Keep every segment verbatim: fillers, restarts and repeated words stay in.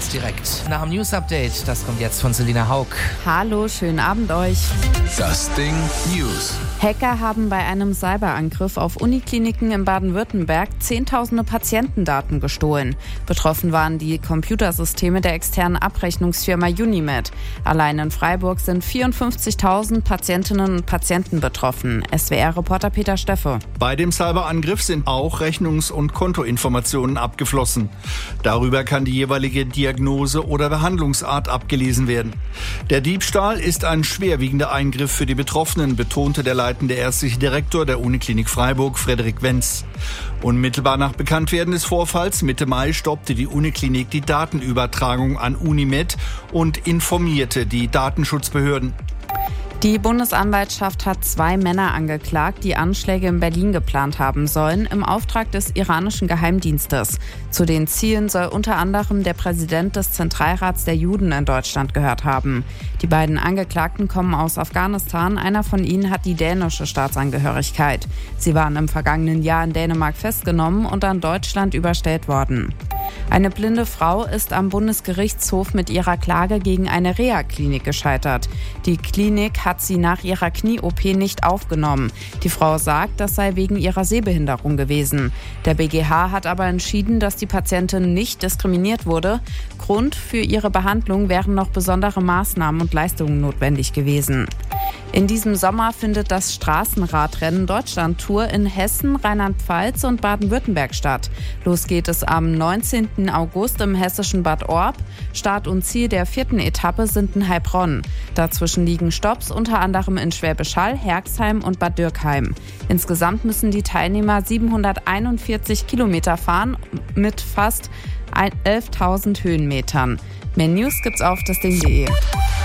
jetzt direkt nach dem News-Update. Das kommt jetzt von Selina Haug. Hallo, schönen Abend euch. Das Ding News. Hacker haben bei einem Cyberangriff auf Unikliniken in Baden-Württemberg zehntausende Patientendaten gestohlen. Betroffen waren die Computersysteme der externen Abrechnungsfirma Unimed. Allein in Freiburg sind vierundfünfzigtausend Patientinnen und Patienten betroffen. S W R-Reporter Peter Steffe. Bei dem Cyberangriff sind auch Rechnungs- und Kontoinformationen abgeflossen. Darüber kann die jeweilige Diagnose oder Behandlungsart abgelesen werden. Der Diebstahl ist ein schwerwiegender Eingriff für die Betroffenen, betonte der leitende ärztliche Direktor der Uniklinik Freiburg, Frederik Wenz. Unmittelbar nach Bekanntwerden des Vorfalls Mitte Mai stoppte die Uniklinik die Datenübertragung an Unimed und informierte die Datenschutzbehörden. Die Bundesanwaltschaft hat zwei Männer angeklagt, die Anschläge in Berlin geplant haben sollen, im Auftrag des iranischen Geheimdienstes. Zu den Zielen soll unter anderem der Präsident des Zentralrats der Juden in Deutschland gehört haben. Die beiden Angeklagten kommen aus Afghanistan, einer von ihnen hat die dänische Staatsangehörigkeit. Sie waren im vergangenen Jahr in Dänemark festgenommen und an Deutschland überstellt worden. Eine blinde Frau ist am Bundesgerichtshof mit ihrer Klage gegen eine Reha-Klinik gescheitert. Die Klinik hat sie nach ihrer Knie-O P nicht aufgenommen. Die Frau sagt, das sei wegen ihrer Sehbehinderung gewesen. Der B G H hat aber entschieden, dass die Patientin nicht diskriminiert wurde. Grund für ihre Behandlung wären noch besondere Maßnahmen und Leistungen notwendig gewesen. In diesem Sommer findet das Straßenradrennen Deutschland-Tour in Hessen, Rheinland-Pfalz und Baden-Württemberg statt. Los geht es am neunzehnten August im hessischen Bad Orb. Start und Ziel der vierten Etappe sind in Heilbronn. Dazwischen liegen Stopps unter anderem in Schwäbisch Hall, Herxheim und Bad Dürkheim. Insgesamt müssen die Teilnehmer siebenhunderteinundvierzig Kilometer fahren mit fast elftausend Höhenmetern. Mehr News gibt's auf das Ding punkt de.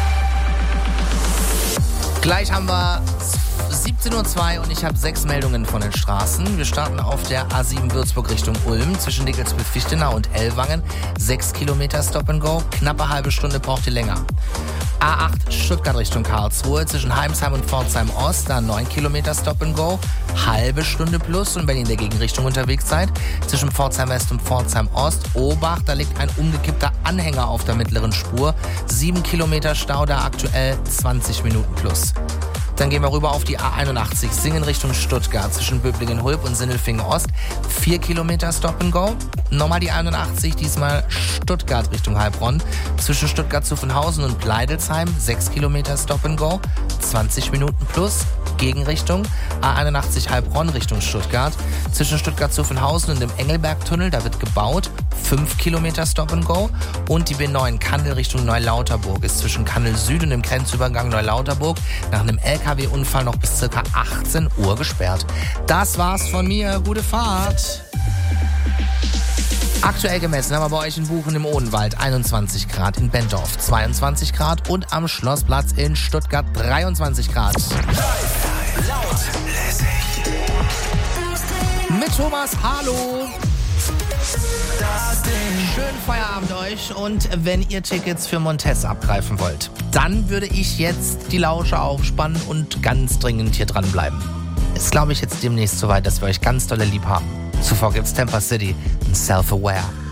Gleich haben wir siebzehn Uhr zwei und ich habe sechs Meldungen von den Straßen. Wir starten auf der A sieben Würzburg Richtung Ulm zwischen Dickelsbühl-Fichtenau und Ellwangen. Sechs Kilometer Stop and Go, knappe halbe Stunde braucht ihr länger. A acht Stuttgart Richtung Karlsruhe zwischen Heimsheim und Pforzheim Ost, da neun Kilometer Stop and Go, halbe Stunde plus. Und wenn ihr in der Gegenrichtung unterwegs seid, zwischen Pforzheim West und Pforzheim Ost, Obach, da liegt ein umgekippter Anhänger auf der mittleren Spur. sieben Kilometer Stau, da aktuell zwanzig Minuten plus. Dann gehen wir rüber auf die A einundachtzig Singen Richtung Stuttgart zwischen Böblingen-Hulb und Sindelfingen Ost. vier Kilometer Stop and Go. Nochmal die einundachtzig, diesmal Stuttgart Richtung Heilbronn. Zwischen Stuttgart-Zuffenhausen und Bleidelsheim. sechs Kilometer Stop and Go. zwanzig Minuten plus. Gegenrichtung A einundachtzig Heilbronn Richtung Stuttgart. Zwischen Stuttgart-Zuffenhausen und dem Engelbergtunnel, da wird gebaut. fünf Kilometer Stop and Go. Und die B neun Kandel Richtung Neulauterburg ist zwischen Kandel Süd und dem Grenzübergang Neulauterburg nach einem L K W-Unfall noch bis ca. achtzehn Uhr gesperrt. Das war's von mir. Gute Fahrt. Aktuell gemessen haben wir bei euch in Buchen im Odenwald einundzwanzig Grad, in Benndorf zweiundzwanzig Grad und am Schlossplatz in Stuttgart dreiundzwanzig Grad. Live, laut, lässig. Mit Thomas, hallo. Das Ding. Schönen Feierabend euch und wenn ihr Tickets für Montez abgreifen wollt, dann würde ich jetzt die Lausche aufspannen und ganz dringend hier dranbleiben. Ist, glaube ich, jetzt demnächst soweit, dass wir euch ganz dolle lieb haben. Zuvor gibt's Tampa City und Self-Aware.